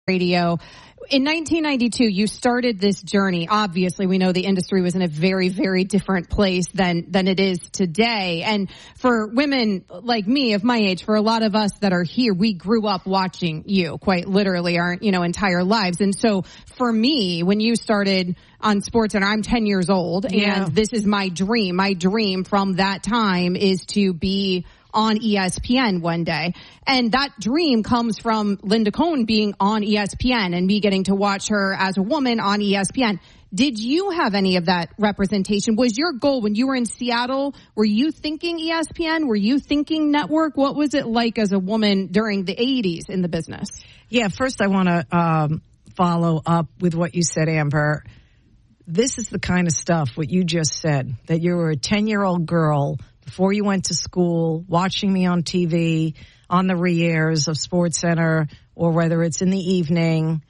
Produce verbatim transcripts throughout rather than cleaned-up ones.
Radio. In nineteen ninety-two, you started this journey. Obviously, we know the industry was in a very, very different place than, than it is today. And for women like me of my age, for a lot of us that are here, we grew up watching you quite literally our, you know, entire lives. And so for me, when you started on SportsCenter, I'm ten years old Yeah. and this is my dream. My dream from that time is to be on E S P N one day. And that dream comes from Linda Cohn being on E S P N and me getting to watch her as a woman on E S P N. Did you have any of that representation? Was your goal when you were in Seattle, were you thinking E S P N? Were you thinking network? What was it like as a woman during the eighties in the business? Yeah, first I want to um, follow up with what you said, Amber. This is the kind of stuff, what you just said, that you were a ten-year-old girl before you went to school, watching me on T V, on the re-airs of SportsCenter, or whether it's in the evening,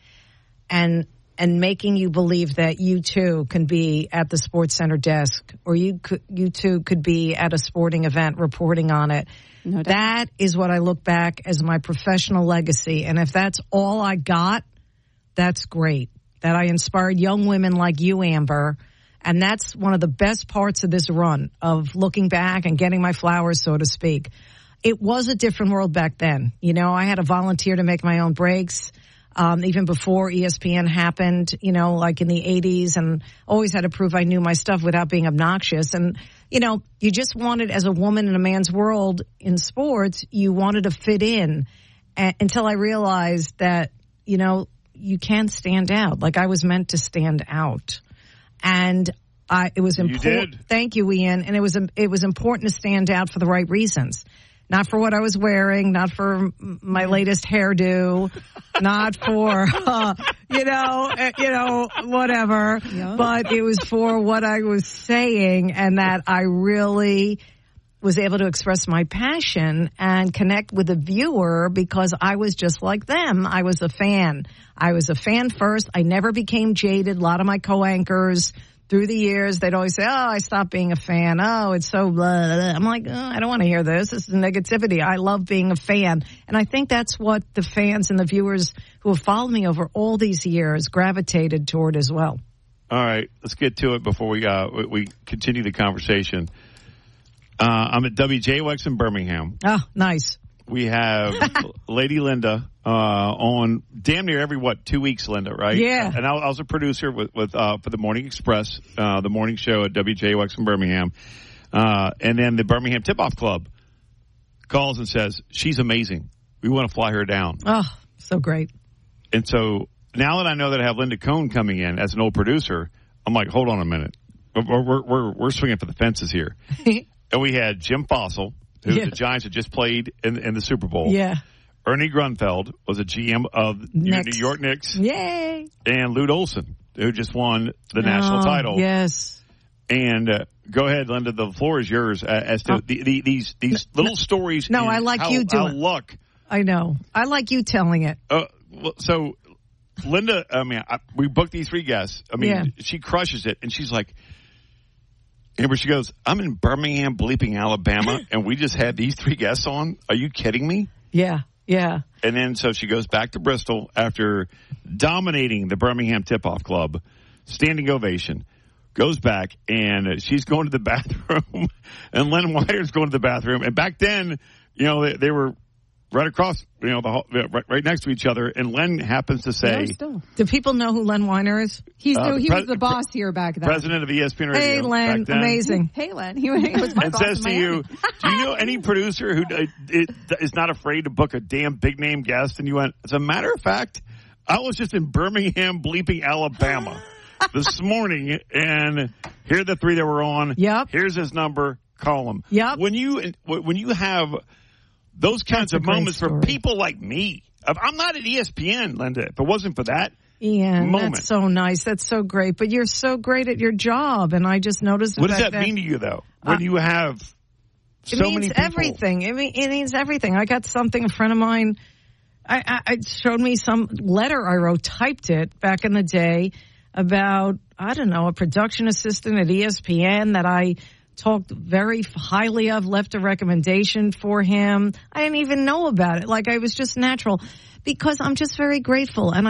and and making you believe that you too can be at the SportsCenter desk, or you could, you too could be at a sporting event reporting on it. No doubt. That is what I look back as my professional legacy, and if that's all I got, that's great. That I inspired young women like you, Amber. And that's one of the best parts of this run, of looking back and getting my flowers, so to speak. It was a different world back then. You know, I had to volunteer to make my own breaks, um, even before E S P N happened, you know, like in the eighties, and always had to prove I knew my stuff without being obnoxious. And, you know, you just wanted, as a woman in a man's world in sports, you wanted to fit in a- until I realized that, you know, you can't stand out. Like, I was meant to stand out. And I, it was important. Thank you, Ian. And it was it was important to stand out for the right reasons, not for what I was wearing, not for my latest hairdo, not for uh, you know uh, you know whatever. Yeah. But it was for what I was saying, and that I really was able to express my passion and connect with the viewer because I was just like them. I was a fan. I was a fan first. I never became jaded. A lot of my co-anchors through the years, they'd always say, oh, I stopped being a fan. Oh, it's so blah, blah, blah. I'm like, oh, I don't want to hear this. This is negativity. I love being a fan. And I think that's what the fans and the viewers who have followed me over all these years gravitated toward as well. All right, let's get to it before we uh, we continue the conversation. Uh, I'm at W J W X in Birmingham. Oh, nice. We have Lady Linda uh, on damn near every, what, two weeks, Linda, right? Yeah. And I, I was a producer with, with uh, for the Morning Express, uh, the morning show at W J W X in Birmingham. Uh, and then the Birmingham Tip-Off Club calls and says, she's amazing. We want to fly her down. Oh, so great. And so now that I know that I have Linda Cohn coming in as an old producer, I'm like, hold on a minute. We're, we're, we're, we're swinging for the fences here. And we had Jim Fossil, who yeah. the Giants had just played in, in the Super Bowl. Yeah. Ernie Grunfeld was a G M of Knicks. New York Knicks. Yay. And Lute Olson, who just won the national oh, title. Yes. And uh, go ahead, Linda. The floor is yours uh, as to oh. the, the, these these no, little stories. No, I like how, you doing how luck. I know. I like you telling it. Uh, well, so, Linda, I mean, I, we booked these three guests. I mean, yeah. she crushes it. And she's like, Amber, she goes, I'm in Birmingham, bleeping Alabama, and we just had these three guests on. Are you kidding me? Yeah, yeah. And then so she goes back to Bristol after dominating the Birmingham Tip-Off Club, standing ovation, goes back, and she's going to the bathroom, and Len Weiner's going to the bathroom. And back then, you know, they, they were right across, you know, the right, right next to each other, and Len happens to say, yeah, still. Do people know who Len Weiner is? He's uh, so he pre- was the boss pre- here back then. President of E S P N Radio. Hey, Len, back then. amazing. Hey, Len, he was my and boss says in to Miami. you, do you know any producer who uh, it, is not afraid to book a damn big name guest? And you went, as a matter of fact, I was just in Birmingham, bleeping Alabama this morning, and here are the three that were on. Yep. Here's his number. Call him. Yep. When you when you have those kinds That's of moments story. for people like me, I'm not at E S P N, Linda. If it wasn't for that Ian, moment. That's so nice. That's so great. But you're so great at your job, and I just noticed. What does that, that mean to you, though? When uh, you have so it means many people? everything. It, mean, it means everything. I got something. A friend of mine, I, I, I showed me some letter I wrote, typed it back in the day about, I don't know, a production assistant at E S P N that I talked very highly of, left a recommendation for him. I didn't even know about it. Like, I was just natural because I'm just very grateful. And